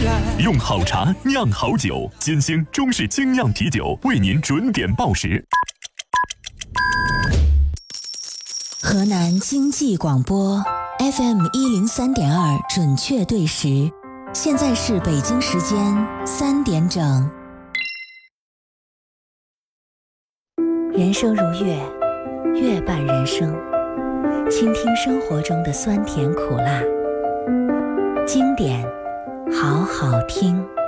用好茶酿好酒，金星中式精酿啤酒为您准点报时。 河南经济广播 FM 103.2准确对时，现在是北京时间3点整。人生如乐，乐伴人生，倾听生活中的酸甜苦辣，经典好好听。